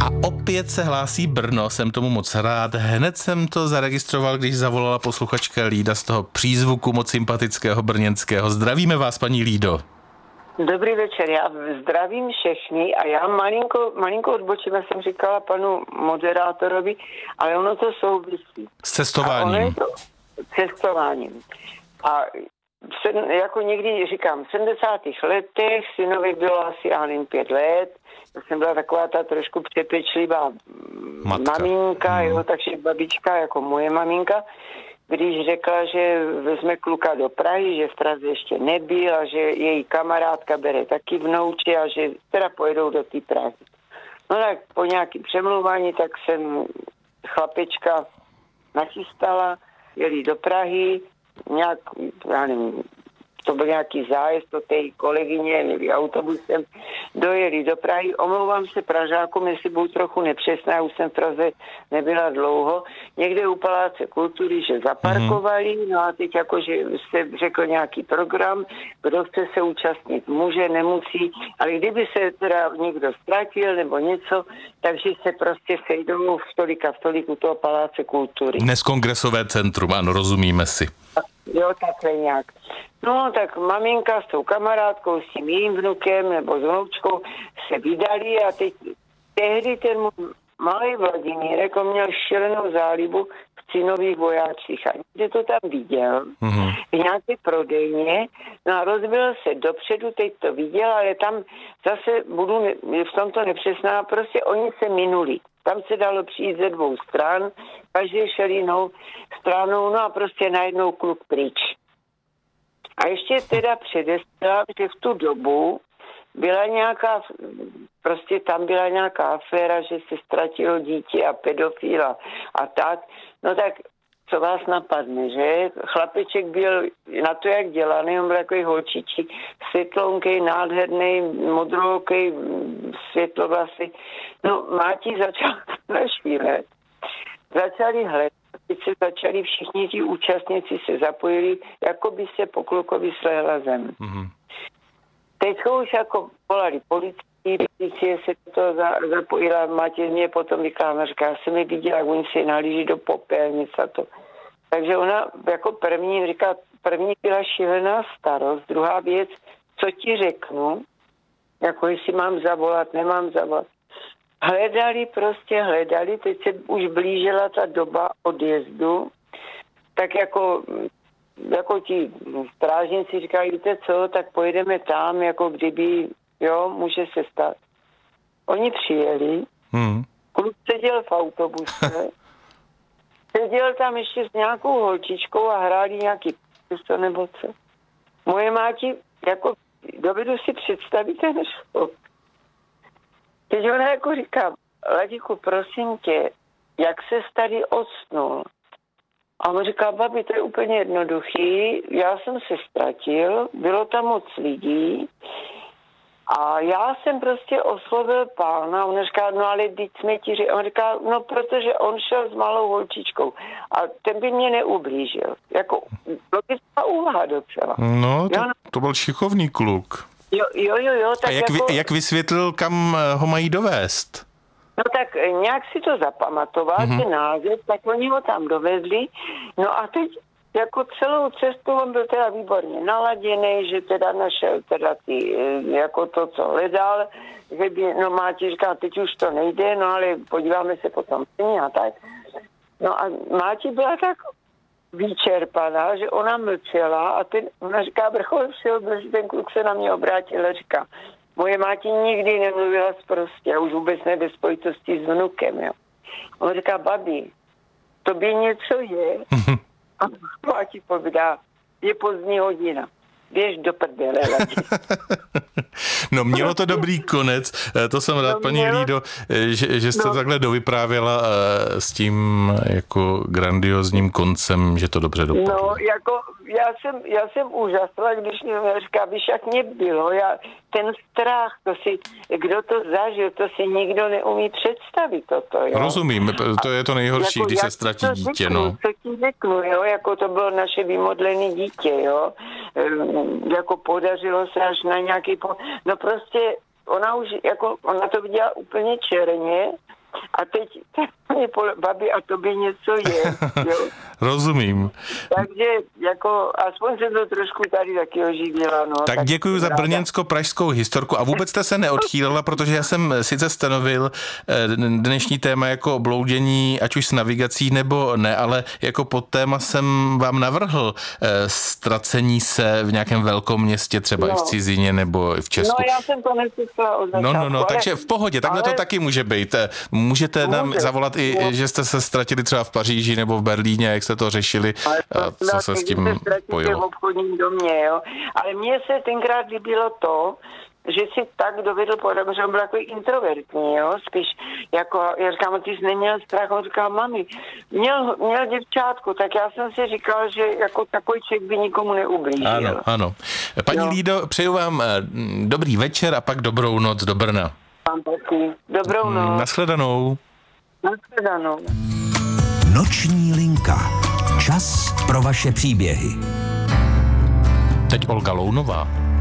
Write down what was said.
A opět se hlásí Brno, jsem tomu moc rád. Hned jsem to zaregistroval, když zavolala posluchačka Lída z toho přízvuku moc sympatického brněnského. Zdravíme vás, paní Lído. Dobrý večer, já zdravím všechny a já malinko odbočím, já jsem říkala panu moderátorovi, ale ono to souvisí. S cestováním. Cestováním. A jako někdy říkám, v 70. letech synovi bylo asi, já nevím, 5 let, já jsem byla taková ta trošku přepečlivá maminka, jo, takže babička jako moje maminka, když řekla, že vezme kluka do Prahy, že v Praze ještě nebyl a že její kamarádka bere taky vnouče a že teda pojedou do té Prahy. No tak po nějakém přemluvání, tak jsem chlapečka nachystala, jeli do Prahy, nějak, já nevím, to byl nějaký zájezd do té kolegyně, jeli autobusem, dojeli do Prahy. Omlouvám se Pražákům, jestli budu trochu nepřesná, už jsem v Praze nebyla dlouho. Někde u Paláce kultury, že zaparkovali, no a teď jakože se řekl nějaký program, kdo chce se účastnit, může, nemusí, ale kdyby se teda někdo ztratil nebo něco, takže se prostě sejdou v toliku toho Paláce kultury. Dnes kongresové centrum, ano, rozumíme si. Jo, takhle nějak. No, tak maminka s tou kamarádkou, s tím jejím vnukem nebo s vnoučkou se vydali a tehdy ten malý Vladimírek, on měl šílenou zálibu v cinových vojácích a někde to tam viděl, v nějaké prodejně, no a rozbil se dopředu, teď to viděl, ale tam zase budu v tomto nepřesná, prostě oni se minuli. Tam se dalo přijít ze 2 stran, každý šel jinou stranou, no a prostě najednou kluk pryč. A ještě teda předeslala, že v tu dobu byla nějaká, prostě tam byla nějaká aféra, že se ztratilo dítě a pedofila a tak. No tak, co vás napadne, že? Chlapeček byl na to, jak dělaný, on byl takový holčičík, světlonkej, nádherný, modrookej, světlovlasy. No, Máti začal švílet. Začali hledat, teď se začali všichni ti účastníci se zapojili, jako by se po klukovi slehla zem. Teď už jako volali policie se to zapojila, Máti mě potom vykládá, říká, já jsem je viděla, jak oni si nalíží do popelnic a to. Takže ona jako první byla šílená starost, druhá věc, co ti řeknu, jako jestli mám zavolat, nemám zavolat. Hledali, teď se už blížila ta doba odjezdu, tak jako ti strážníci říkají, víte co, tak pojedeme tam, jako kdyby, jo, může se stát. Oni přijeli, kluk seděl v autobuse, seděl tam ještě s nějakou holčičkou a hráli nějaký pěsto nebo co. Moje máti, jako dovedu si představit ten šok. Teď ona jako říká, Ladiku, prosím tě, jak ses tady odsnul? A on říká, babi, to je úplně jednoduchý, já jsem se ztratil, bylo tam moc lidí a já jsem prostě oslovil pána, on říká, no ale teď jsme ti řekli, on říká, no protože on šel s malou holčičkou a ten by mě neublížil. Jako logická úvaha docela. No, to byl šikovný kluk. Jo. Tak a jak vysvětlil, kam ho mají dovést? No tak nějak si to zapamatoval, ten název, tak oni ho tam dovezli. No a teď jako celou cestu on byl teda výborně naladěný, že teda našel teda jako to, co hledal, že by, no Máti říká, teď už to nejde, no ale podíváme se potom a tak. No a Máti byla tak vyčerpaná, že ona mlčela a ona říká, vrchol všeho, že ten kluk se na mě obrátil a říká, moje Máti nikdy nemluvila sprostě a už vůbec ne ve spojitosti s vnukem, jo. On říká, babi, tobě něco je? A Máti povídá, je pozdní hodina. Běž do prdele. No, mělo to dobrý konec. To jsem rád, paní Lído, že jste takhle dovyprávěla s tím jako grandiozním koncem, že to dobře dopadlo. No, jako já jsem úžasla, když mi říká, víš, jak mě bylo, ten strach, kdo to zažil, to si nikdo neumí představit toto, jo. Rozumím, to je to nejhorší, jako, když se ztratí dítě, no. Co ti řeknu, jo, jako to bylo naše vymodlené dítě, jo. Jako podařilo se až na nějaký... No prostě ona to viděla úplně černě A teď mě babi, a tobě něco je, jo. Rozumím. Takže jako aspoň jsem to trošku tady taky oživila. No, tak děkuji za brněnsko-pražskou historku a vůbec jste se neodchýlila, protože já jsem sice stanovil dnešní téma jako bloudění, ať už s navigací nebo ne, ale jako podtéma jsem vám navrhl ztracení se v nějakém velkom městě, třeba i v cizině nebo i v Česku. No já jsem to neslyšela od začátku. No, takže v pohodě, takhle to taky může být. Můžete nám zavolat i, že jste se ztratili třeba v Paříži nebo v Berlíně, jak jste to řešili, co se s tím pojilo. V obchodním domě, jo. Ale mně se tenkrát líbilo to, že si tak dovedl podat, že on byl takový introvertní, jo, spíš jako, já říkám, ty jsi neměl strach, on říkal, mami, měl děvčátku, tak já jsem si říkal, že jako takový člověk by nikomu neublížil. Ano. Paní Lído, přeju vám dobrý večer a pak dobrou noc do Brna. Vám taky. Dobrou noc. Nashledanou. Nashledanou. Noční linka. Čas pro vaše příběhy. Teď Olga Lounová.